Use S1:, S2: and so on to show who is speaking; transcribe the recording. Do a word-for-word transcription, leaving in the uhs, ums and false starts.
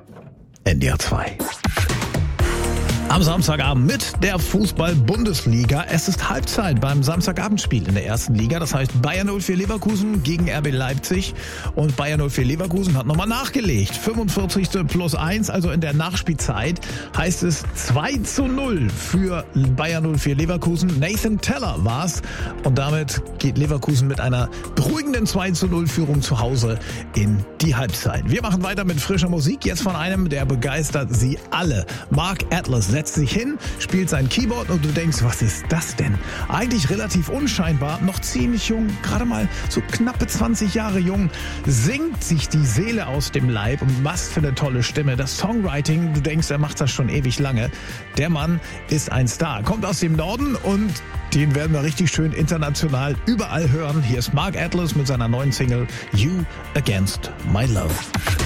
S1: N D R zwei. Am Samstagabend mit der Fußball-Bundesliga. Es ist Halbzeit beim Samstagabendspiel in der ersten Liga. Das heißt Bayer null vier Leverkusen gegen R B Leipzig. Und Bayer null vier Leverkusen hat nochmal nachgelegt. fünfundvierzigste plus eins, also in der Nachspielzeit, heißt es zwei zu null für Bayer null vier Leverkusen. Nathan Teller war's. Und damit geht Leverkusen mit einer beruhigenden zwei zu null Führung zu Hause in die Halbzeit. Wir machen weiter mit frischer Musik. Jetzt von einem, der begeistert sie alle. Mark Atlas setzt sich hin, spielt sein Keyboard und du denkst, was ist das denn? Eigentlich relativ unscheinbar, noch ziemlich jung, gerade mal so knappe zwanzig Jahre jung, singt sich die Seele aus dem Leib und was für eine tolle Stimme. Das Songwriting, du denkst, er macht das schon ewig lange. Der Mann ist ein Star, kommt aus dem Norden und den werden wir richtig schön international überall hören. Hier ist Mark Atlas mit seiner neuen Single You Against My Love.